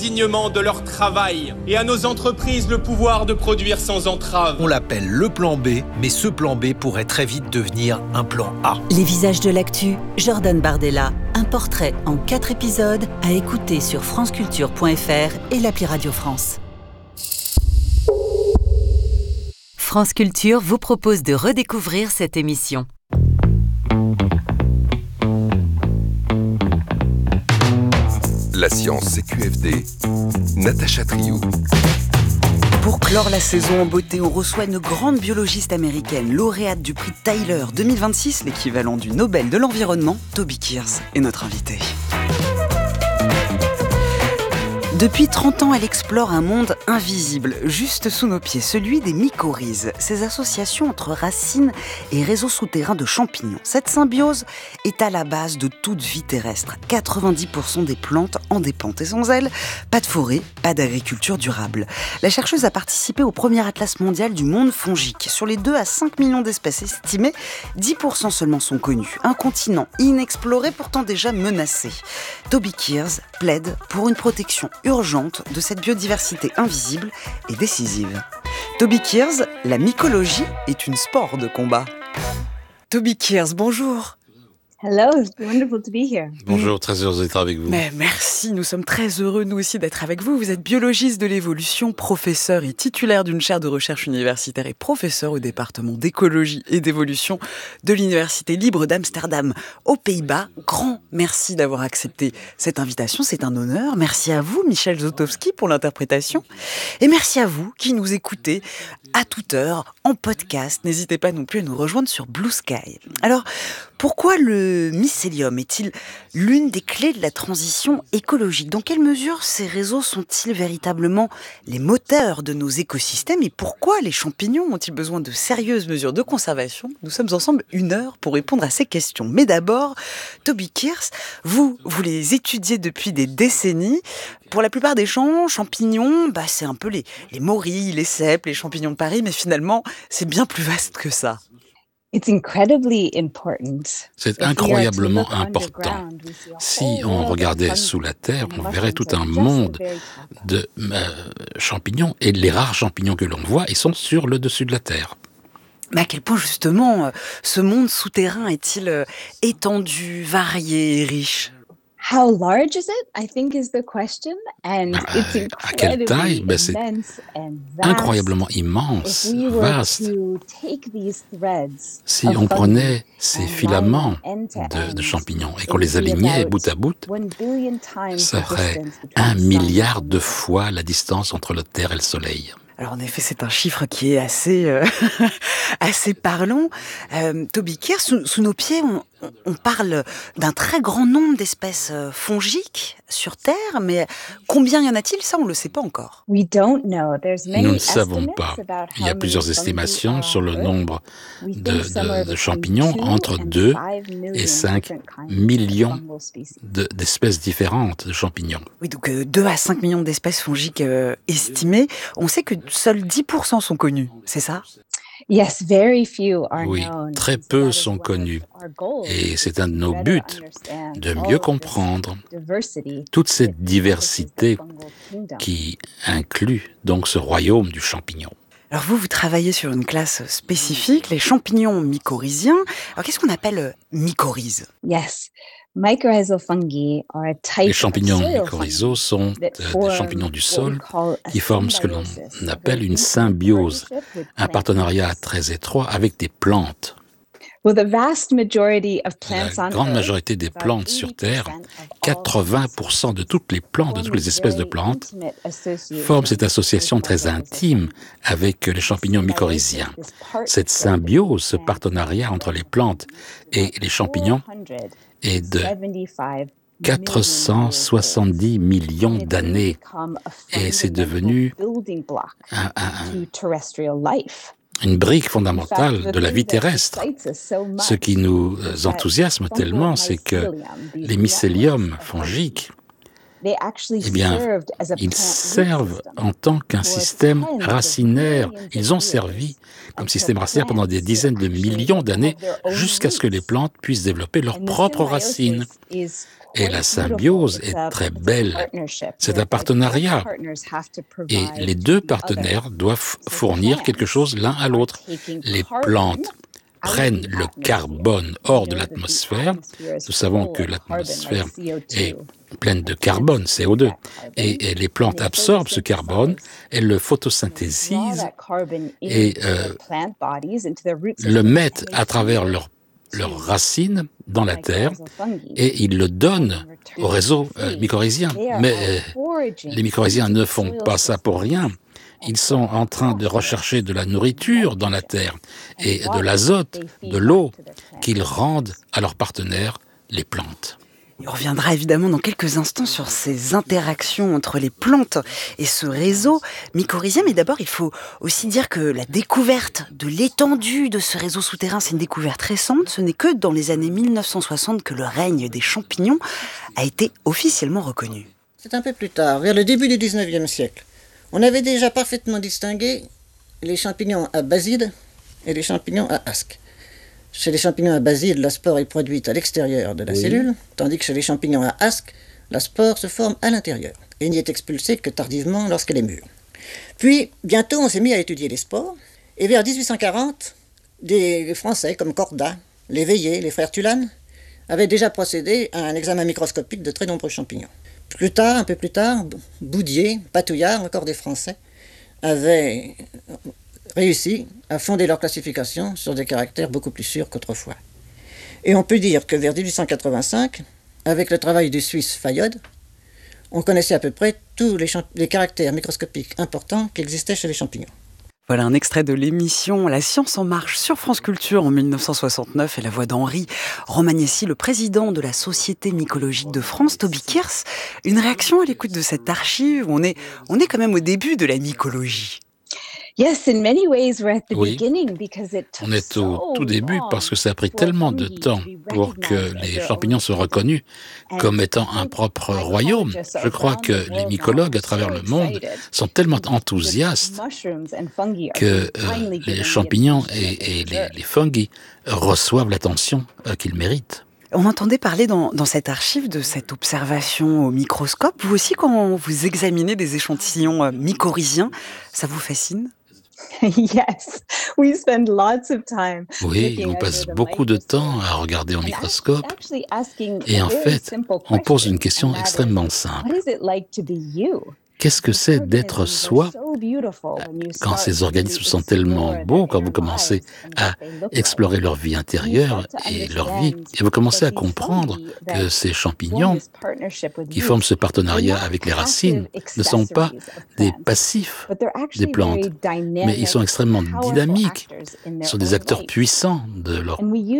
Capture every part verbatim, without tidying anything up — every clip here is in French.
dignement de leur travail et à nos entreprises le pouvoir de produire sans entrave. On l'appelle le plan B, mais ce plan B pourrait très vite devenir un plan A. Les visages de l'actu, Jordan Bardella, un portrait en quatre épisodes à écouter sur franceculture point f r et l'appli Radio France. France Culture vous propose de redécouvrir cette émission. La science, c'est Q F D. Natacha Triou. Pour clore la saison en beauté, on reçoit une grande biologiste américaine, lauréate du prix Tyler deux mille vingt-six, l'équivalent du Nobel de l'environnement. Toby Kears est notre invitée. Depuis trente ans, elle explore un monde invisible, juste sous nos pieds, celui des mycorhizes, ces associations entre racines et réseaux souterrains de champignons. Cette symbiose est à la base de toute vie terrestre. quatre-vingt-dix pour cent des plantes en dépendent. Et sans elles, pas de forêt, pas d'agriculture durable. La chercheuse a participé au premier atlas mondial du monde fongique. Sur les deux à cinq millions d'espèces estimées, dix pour cent seulement sont connues. Un continent inexploré, pourtant déjà menacé. Toby Kears plaide pour une protection urgente de cette biodiversité invisible et décisive. Toby Kears, la mycologie est une sport de combat. Toby Kears, bonjour. Hello, it's wonderful to be here. Bonjour, très heureux d'être avec vous. Mais merci, nous sommes très heureux, nous aussi, d'être avec vous. Vous êtes biologiste de l'évolution, professeur et titulaire d'une chaire de recherche universitaire et professeur au département d'écologie et d'évolution de l'Université libre d'Amsterdam, aux Pays-Bas. Grand merci d'avoir accepté cette invitation, c'est un honneur. Merci à vous, Michel Zotowski, pour l'interprétation. Et merci à vous qui nous écoutez à toute heure, en podcast. N'hésitez pas non plus à nous rejoindre sur Blue Sky. Alors, pourquoi le mycélium est-il l'une des clés de la transition écologique ? Dans quelle mesure ces réseaux sont-ils véritablement les moteurs de nos écosystèmes ? Et pourquoi les champignons ont-ils besoin de sérieuses mesures de conservation ? Nous sommes ensemble une heure pour répondre à ces questions. Mais d'abord, Toby Kears, vous, vous les étudiez depuis des décennies. Pour la plupart des champs, champignons, bah, c'est un peu les, les morilles, les cèpes, les champignons de Paris, mais finalement, c'est bien plus vaste que ça. It's incredibly important. C'est incroyablement important. Si on regardait sous la terre, on verrait tout un monde de euh, champignons, et les rares champignons que l'on voit, ils sont sur le dessus de la terre. Mais à quel point, justement, ce monde souterrain est-il euh, étendu, varié et riche ? How large is it? I think is the question, and Ah, it's à quelle taille? incredibly Ben, c'est immense and vast. incroyablement immense, If we were vaste. to take these threads Si of on prenait fungi ces and filaments line them end to de, de end, champignons et it qu'on les would be alignait about bout à bout, one billion times ça the ferait distance between un the sun milliard and de the fois la distance entre la Terre et le Soleil. Alors en effet, c'est un chiffre qui est assez, euh, assez parlant. Euh, Toby Kears, sous, sous nos pieds, on, on parle d'un très grand nombre d'espèces fongiques sur Terre, mais combien y en a-t-il ? Ça, on ne le sait pas encore. We don't know. There's many Nous ne savons estimates pas. about Il y a how plusieurs many fungi estimations are sur le on Earth. nombre We de, think somewhere de, de between champignons, two entre and deux five million et cinq different kinds of millions fungal species. de, d'espèces différentes de champignons. Oui, donc euh, deux à cinq millions d'espèces fongiques euh, estimées. On sait que seuls dix pour cent sont connus, c'est ça ? Yes, very few are Oui, known. très And so peu that is sont one of connus. our goals, Et c'est un de to nos better buts, understand de all mieux of this comprendre diversity toute cette within diversité the fungal kingdom. qui inclut donc ce royaume du champignon. Alors vous, vous travaillez sur une classe spécifique, les champignons mycorhiziens. Alors qu'est-ce qu'on appelle euh, mycorhize ? Yes, mycorrhizal fungi are a type Les champignons of soil mycorhizaux fungi sont that euh, form des champignons du what we sol call a qui forment ce que l'on symbiosis, a appelle very une intimate symbiose, partnership with un plants. partenariat très étroit avec des plantes. Well, the vast majority of La plants on grande Earth, majorité des about plantes sur eighty Terre, percent of all quatre-vingts species, pour cent de toutes les plantes, de form toutes les a espèces de very plantes, intimate association forment cette association with très mycorrhizal intime fungi. avec les champignons mycorhiziens. This partnership Cette symbiose, ce between partenariat entre les plantes et les champignons est de quatre cent soixante-dix millions d'années et c'est devenu un- un- une brique fondamentale de la vie terrestre. Ce qui nous enthousiasme tellement, c'est que les mycéliums fongiques eh bien, ils servent en tant qu'un système racinaire. Ils ont servi comme système racinaire pendant des dizaines de millions d'années jusqu'à ce que les plantes puissent développer leurs propres racines. Et la symbiose est très belle. C'est un partenariat. Et les deux partenaires doivent fournir quelque chose l'un à l'autre. Les plantes prennent le carbone hors de l'atmosphère. Nous savons que l'atmosphère est pleine de carbone, C O deux. Et, et les plantes absorbent ce carbone, elles le photosynthétisent et euh, le mettent à travers leurs leurs racines dans la terre et ils le donnent au réseau euh, mycorhizien. Mais euh, les mycorhiziens ne font pas ça pour rien. Ils sont en train de rechercher de la nourriture dans la terre et de l'azote, de l'eau, qu'ils rendent à leurs partenaires, les plantes. On reviendra évidemment dans quelques instants sur ces interactions entre les plantes et ce réseau mycorhizien. Mais d'abord, il faut aussi dire que la découverte de l'étendue de ce réseau souterrain, c'est une découverte récente. Ce n'est que dans les années mille neuf cent soixante que le règne des champignons a été officiellement reconnu. C'est un peu plus tard, vers le début du dix-neuvième siècle. On avait déjà parfaitement distingué les champignons à baside et les champignons à asque. Chez les champignons à baside, la spore est produite à l'extérieur de la oui. cellule, tandis que chez les champignons à asque, la spore se forme à l'intérieur et n'y est expulsée que tardivement lorsqu'elle est mûre. Puis, bientôt, on s'est mis à étudier les spores, et vers dix-huit cent quarante, des Français comme Cordat, Léveillé, les frères Tulane, avaient déjà procédé à un examen microscopique de très nombreux champignons. Plus tard, un peu plus tard, Boudier, Patouillard, encore des Français, avaient réussi à fonder leur classification sur des caractères beaucoup plus sûrs qu'autrefois. Et on peut dire que vers dix-huit cent quatre-vingt-cinq, avec le travail du Suisse Fayod, on connaissait à peu près tous les, champ- les caractères microscopiques importants qui existaient chez les champignons. Voilà un extrait de l'émission La Science en marche sur France Culture en mille neuf cent soixante-neuf et la voix d'Henri Romagnesi, le président de la Société mycologique de France, Toby Kears. Une réaction à l'écoute de cette archive, on est, on est quand même au début de la mycologie. Yes, in many ways we're at the Oui, beginning because it took on est au so tout début parce que ça a pris long tellement de for temps fungi to be pour que recognized as les their champignons own soient reconnus comme étant un propre royaume. Je crois que les mycologues à travers le monde sont tellement enthousiastes que euh, les champignons et, et les, les fungi reçoivent l'attention euh, qu'ils méritent. On entendait parler dans, dans cette archive de cette observation au microscope. Vous aussi, quand vous examinez des échantillons euh, mycorhiziens, ça vous fascine ? Yes, we spend lots of time. Oui, on passe beaucoup de temps à regarder au microscope et en fait, on pose une question extrêmement simple. Qu'est-ce que c'est d'être soi quand ces organismes sont tellement beaux, quand vous commencez à explorer leur vie intérieure et leur vie, et vous commencez à comprendre que ces champignons qui forment ce partenariat avec les racines ne sont pas des passifs des plantes, mais ils sont extrêmement dynamiques, ils sont des acteurs puissants de leur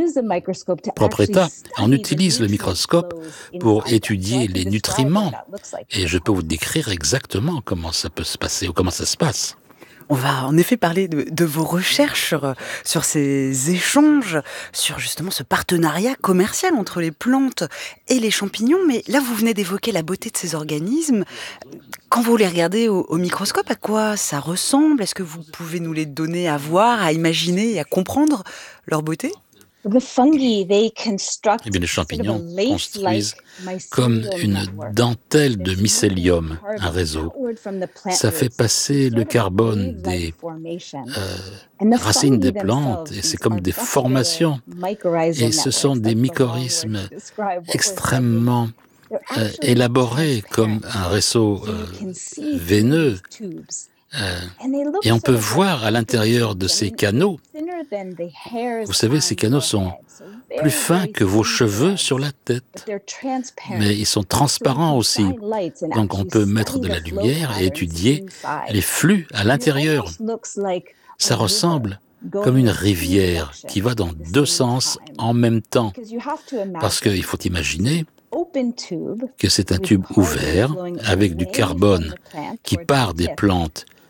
propre état. On utilise le microscope pour étudier les nutriments, et je peux vous décrire exactement comment ça peut se passer ou comment ça se passe. On va en effet parler de, de vos recherches sur, sur ces échanges, sur justement ce partenariat commercial entre les plantes et les champignons. Mais là, vous venez d'évoquer la beauté de ces organismes. Quand vous les regardez au, au microscope, à quoi ça ressemble ? Est-ce que vous pouvez nous les donner à voir, à imaginer et à comprendre leur beauté ? Eh bien, les champignons construisent comme une dentelle de mycélium, un réseau. Ça fait passer le carbone des euh, racines des plantes et c'est comme des formations. Et ce sont des mycorhizes extrêmement euh, élaborés comme un réseau euh, veineux. Euh, et on peut voir à l'intérieur de ces canaux, vous savez, ces canaux sont plus fins que vos cheveux sur la tête, mais ils sont transparents aussi, donc on peut mettre de la lumière et étudier les flux à l'intérieur. Ça ressemble comme une rivière qui va dans deux sens en même temps, parce qu'il faut imaginer que c'est un tube ouvert avec du carbone qui part des plantes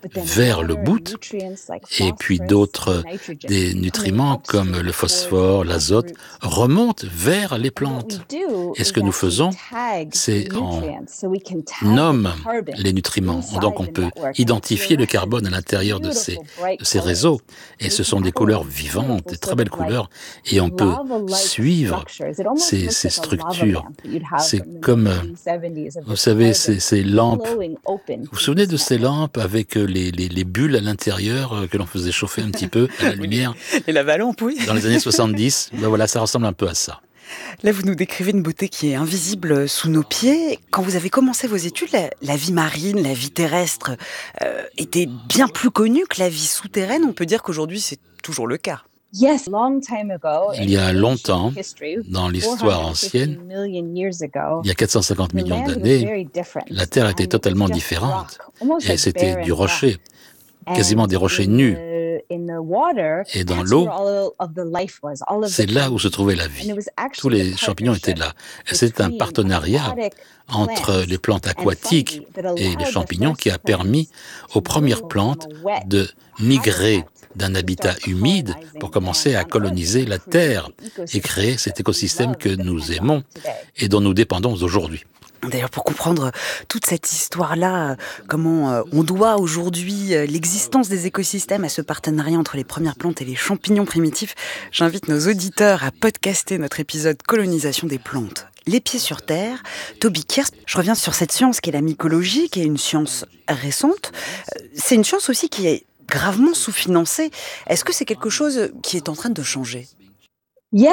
vers le bout, et puis d'autres, des nutriments comme le phosphore, l'azote, remontent vers les plantes. Et ce que nous faisons, c'est on nomme les nutriments. Donc on peut identifier le carbone à l'intérieur de ces, de ces réseaux. Et ce sont des couleurs vivantes, des très belles couleurs. Et on peut suivre ces, ces structures. C'est comme, vous savez, ces, ces lampes. Vous vous souvenez de ces lampes avec les, les, les bulles à l'intérieur que l'on faisait chauffer un petit peu à la lumière? Et la lampe, oui. Dans les années soixante-dix, ben voilà, ça ressemble un peu à ça. Là, vous nous décrivez une beauté qui est invisible sous nos pieds. Quand vous avez commencé vos études, la, la vie marine, la vie terrestre euh, était bien plus connue que la vie souterraine. On peut dire qu'aujourd'hui, c'est toujours le cas. Il y a longtemps, dans l'histoire ancienne, il y a quatre cent cinquante millions d'années, la Terre était totalement différente. Et c'était du rocher, quasiment des rochers nus. Et dans l'eau, c'est là où se trouvait la vie. Tous les champignons étaient là. Et c'est un partenariat entre les plantes aquatiques et les champignons qui a permis aux premières plantes de migrer d'un habitat humide pour commencer à coloniser la Terre et créer cet écosystème que nous aimons et dont nous dépendons aujourd'hui. D'ailleurs, pour comprendre toute cette histoire-là, comment on doit aujourd'hui l'existence des écosystèmes à ce partenariat entre les premières plantes et les champignons primitifs, j'invite nos auditeurs à podcaster notre épisode Colonisation des plantes. Les pieds sur terre, Toby Kearns. Je reviens sur cette science qui est la mycologie, qui est une science récente. C'est une science aussi qui est gravement sous-financée. Est-ce que c'est quelque chose qui est en train de changer ? Oui,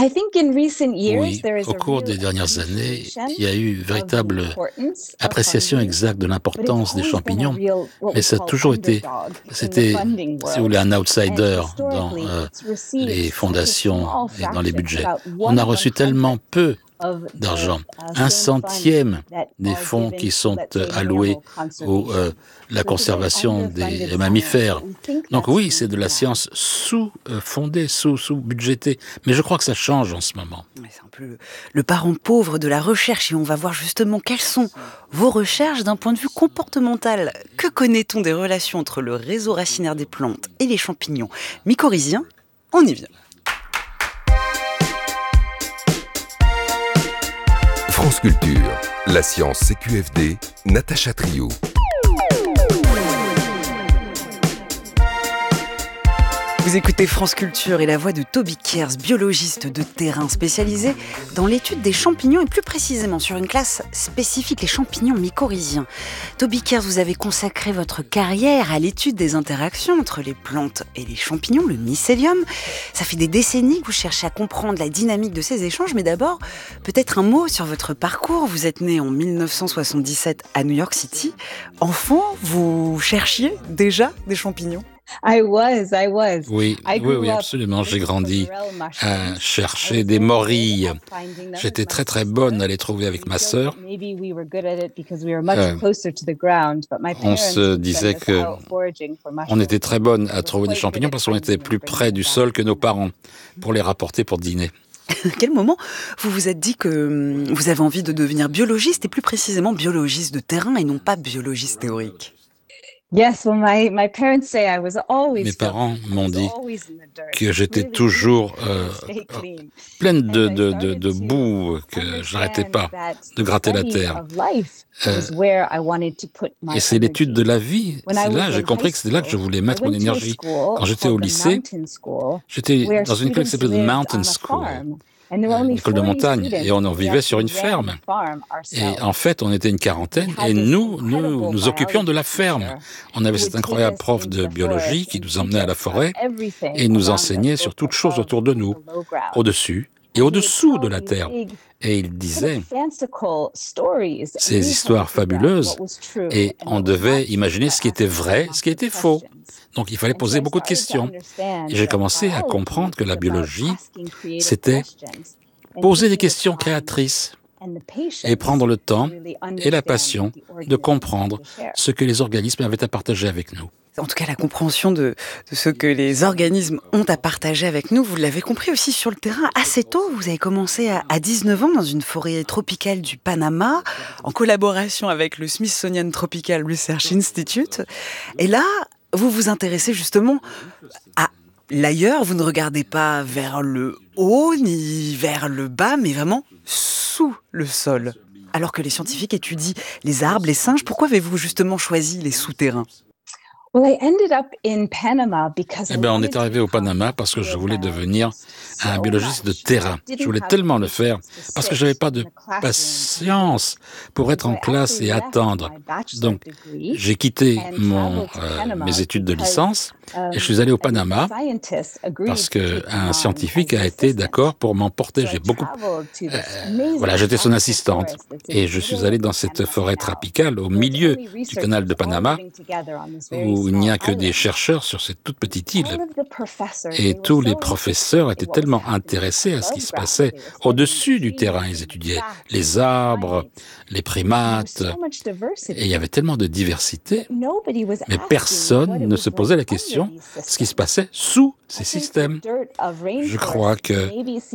au cours des dernières années, il y a eu une véritable appréciation exacte de l'importance des champignons, mais ça a toujours été, c'était, si vous voulez, un outsider dans euh, les fondations et dans les budgets. On a reçu tellement peu d'argent, un centième des fonds qui sont alloués à euh, la conservation des mammifères. Donc oui, c'est de la science sous-fondée, sous-budgétée, mais je crois que ça change en ce moment. C'est un peu le, le parent pauvre de la recherche et on va voir justement quelles sont vos recherches d'un point de vue comportemental. Que connaît-on des relations entre le réseau racinaire des plantes et les champignons mycorhiziens ? On y vient. France Culture, la science C Q F D, Natacha Trio. Vous écoutez France Culture et la voix de Toby Kearns, biologiste de terrain spécialisé dans l'étude des champignons et plus précisément sur une classe spécifique, les champignons mycorhiziens. Toby Kearns, vous avez consacré votre carrière à l'étude des interactions entre les plantes et les champignons, le mycélium. Ça fait des décennies que vous cherchez à comprendre la dynamique de ces échanges, mais d'abord, peut-être un mot sur votre parcours. Vous êtes né en dix-neuf cent soixante-dix-sept à New York City. Enfant, vous cherchiez déjà des champignons ? I was, I was. Oui, oui, oui, absolument. J'ai grandi à chercher des morilles. J'étais très, très bonne à les trouver avec ma sœur. Euh, on se disait que on était très bonne à trouver des champignons parce qu'on était plus près du sol que nos parents pour les rapporter pour dîner. À quel moment vous vous êtes dit que vous avez envie de devenir biologiste et plus précisément biologiste de terrain et non pas biologiste théorique ? Yes, well, my, my parents say I was always Mes parents m'ont dit que j'étais toujours euh, pleine de, de, de, de boue, que je n'arrêtais pas de gratter la terre. Euh, et c'est l'étude de la vie. C'est là, j'ai compris que c'était là que je voulais mettre mon énergie. Quand j'étais au lycée, j'étais dans une école qui s'appelait The Mountain School. Une école de montagne, et on en vivait sur une ferme. Et en fait, on était une quarantaine, et nous, nous nous occupions de la ferme. On avait cet incroyable prof de biologie qui nous emmenait à la forêt, et il nous enseignait sur toutes choses autour de nous, au-dessus et au-dessous de la terre. Et il disait ces histoires fabuleuses, et on devait imaginer ce qui était vrai, ce qui était faux. Donc il fallait poser beaucoup de questions. Et j'ai commencé à comprendre que la biologie, c'était poser des questions créatrices. et prendre le temps et la passion de comprendre ce que les organismes avaient à partager avec nous. En tout cas, la compréhension de, de ce que les organismes ont à partager avec nous, vous l'avez compris aussi sur le terrain assez tôt. Vous avez commencé à, à dix-neuf ans dans une forêt tropicale du Panama, en collaboration avec le Smithsonian Tropical Research Institute. Et là, vous vous intéressez justement à l'ailleurs. Vous ne regardez pas vers le haut ni vers le bas, mais vraiment sous le sol. Alors que les scientifiques étudient les arbres, les singes, pourquoi avez-vous justement choisi les souterrains ? Well, I ended up in Panama because Eh bien, on est arrivé au Panama parce que je voulais devenir un biologiste de terrain. Je voulais tellement le faire parce que je n'avais pas de patience pour être en classe et attendre. Donc, j'ai quitté mon, euh, mes études de licence et je suis allé au Panama parce qu'un scientifique a été d'accord pour m'emporter. J'ai beaucoup... Euh, voilà, j'étais son assistante et je suis allé dans cette forêt tropicale au milieu du canal de Panama où il n'y a que des chercheurs sur cette toute petite île. Et tous les professeurs étaient tellement intéressés à ce qui se passait au-dessus du terrain. Ils étudiaient les arbres, les primates, et il y avait tellement de diversité, mais personne ne se posait la question de ce qui se passait sous ces systèmes. Je crois que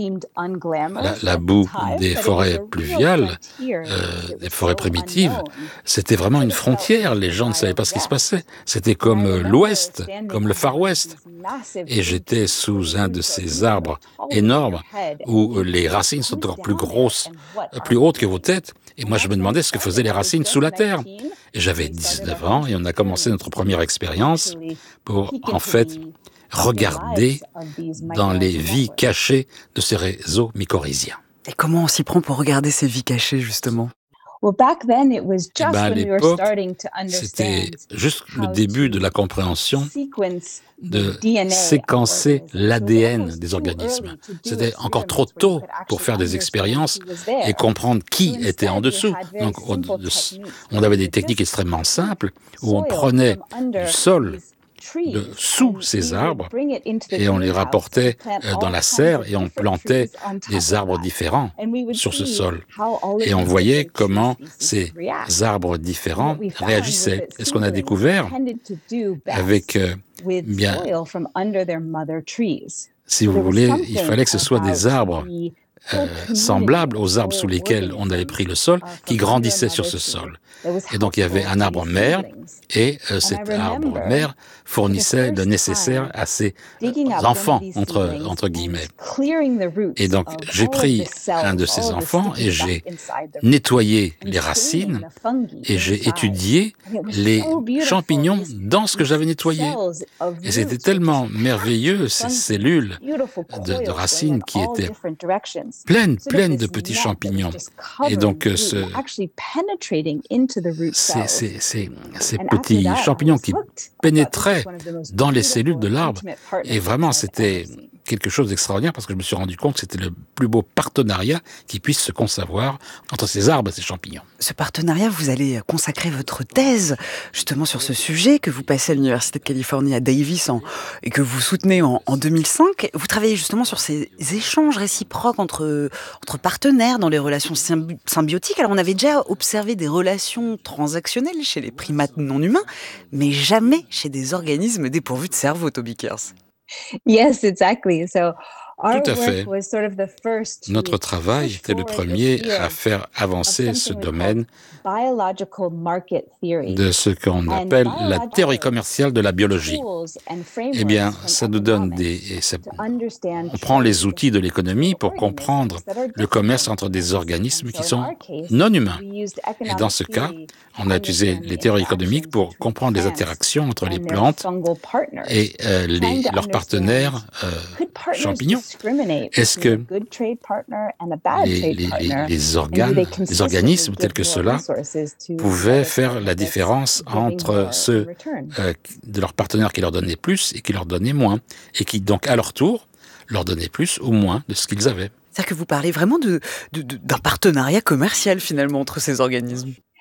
la, la boue des forêts pluviales, euh, des forêts primitives, c'était vraiment une frontière. Les gens ne savaient pas ce qui se passait. C'était comme l'Ouest, comme le Far West. Et j'étais sous un de ces arbres énormes où les racines sont encore plus grosses, plus hautes que vos têtes. Et moi, je me demandais ce que faisaient les racines sous la terre. Et j'avais dix-neuf ans et on a commencé notre première expérience pour, en fait, regarder dans les vies cachées de ces réseaux mycorhiziens. Et comment on s'y prend pour regarder ces vies cachées, justement ? Well, back then, it was just Eh ben, à when we were l'époque, starting to c'était understand juste le début de la compréhension sequence de the D N A séquencer of l'A D N organisms. des So it was organismes. too early to do C'était encore trop experiments where tôt we could pour faire des actually expériences understand who was et there. comprendre qui So était en instead, we dessous. had very Donc, on, simple de- techniques. on avait des We techniques just extrêmement simples où on soil prenait from under du sol these trees de sous and ces we would arbres bring it into the et on les greenhouse rapportait and plant euh, dans all la kinds serre of et on different plantait trees on top des of arbres that. différents And we would sur ce see sol. how all of Et on these voyait different comment tree species ces react. arbres And différents what we found was réagissaient. that Et ce qu'on a seedlings découvert tended to do best avec, euh, with bien, soil from under their mother trees. si So vous there was voulez, il something fallait que ce soit des about arbres the euh, whole community semblables of aux arbres soil sous lesquels on avait pris le sol, organisms, uh, qui from under grandissaient a sur mother ce tree sol. that was Et donc il y avait helpful un to arbre these mère, seedlings. et euh, And I cet arbre remember, mère for the fournissait le first nécessaire time, à ses digging euh, up one of enfants, these entre, seedlings entre and guillemets. clearing the roots Et donc of j'ai all of pris the cells, un de all ces of the enfants sticky et stuff j'ai inside the root, nettoyé and les cleaning racines the fungi et j'ai inside. étudié And it was les so beautiful, champignons these- dans ce que j'avais nettoyé. cells of Et c'était roots tellement with merveilleux, ces fungi, cellulles beautiful de, de coils racines going qui in all étaient different directions. pleines, Sort of pleines de this petits net that was champignons. just Et covering donc the euh, root, ce, actually penetrating into the root ces, cells. ces, ces, ces And after petits that, I champignons was qui hooked. I thought this pénétraient was one of the most dans les beautiful cellules de and l'arbre. intimate Et partnerships vraiment, I've c'était ever seen. quelque chose d'extraordinaire parce que je me suis rendu compte que c'était le plus beau partenariat qui puisse se concevoir entre ces arbres et ces champignons. Ce partenariat, vous allez consacrer votre thèse justement sur ce sujet que vous passez à l'Université de Californie à Davis en, et que vous soutenez en, en deux mille cinq. Vous travaillez justement sur ces échanges réciproques entre, entre partenaires dans les relations symbi- symbiotiques. Alors on avait déjà observé des relations transactionnelles chez les primates non humains, mais jamais chez des organismes dépourvus de cerveau, Toby Kears. Yes, exactly. So our Tout à fait. work was sort of the first to Notre travail push était le forward premier this à field faire of avancer ce something we domaine called biological market theory. de ce qu'on And appelle la biological théorie commerciale de la biologie. tools and Eh bien, frameworks ça from nous donne economics des... et ça- to understand on prend les trade outils de l'économie pour organisms comprendre that are le different commerce from entre des humans. organismes And qui so in sont our case, non humains. we used Et economic dans ce cas, theory on to a utilisé understand les the théories économiques interactions pour between comprendre les plants interactions entre les and their plantes fungal partners. et euh, les, Trying to leurs partenaires euh, Could partners champignons. discriminate Est-ce between que a good trade partner and a bad les, trade les, les, partner? les And do organes, they les consistently organismes give tels que more ceux-là resources to pouvaient other faire la partners, différence giving entre more in ceux return? euh, de leurs partenaires qui leur donnaient plus et qui leur donnaient moins, et qui donc à leur tour leur donnaient plus ou moins de ce qu'ils avaient. C'est-à-dire que vous parlez vraiment de, de, de- d'un partenariat commercial finalement entre ces organismes.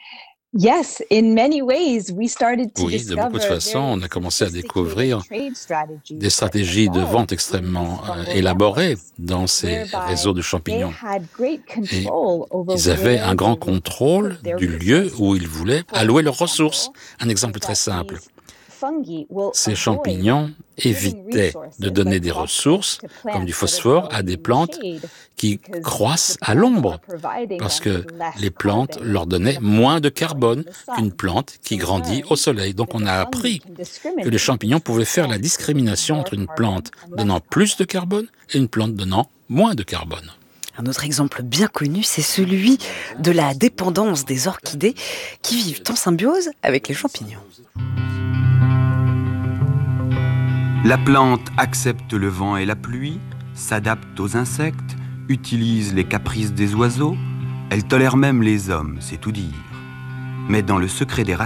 Yes, in many ways, we started to Oui, de beaucoup de façons, on a commencé à découvrir des stratégies de vente extrêmement euh, élaborées dans ces réseaux de champignons. Et ils avaient un grand contrôle du lieu où ils voulaient allouer leurs ressources. Un exemple très simple. Ces champignons évitaient de donner des ressources, comme du phosphore, à des plantes qui croissent à l'ombre, parce que les plantes leur donnaient moins de carbone qu'une plante qui grandit au soleil. Donc on a appris que les champignons pouvaient faire la discrimination entre une plante donnant plus de carbone et une plante donnant moins de carbone. Un autre exemple bien connu, c'est celui de la dépendance des orchidées qui vivent en symbiose avec les champignons. La plante accepte le vent et la pluie, s'adapte aux insectes, utilise les caprices des oiseaux, elle tolère même les hommes, c'est tout dire. Mais dans le secret des racines,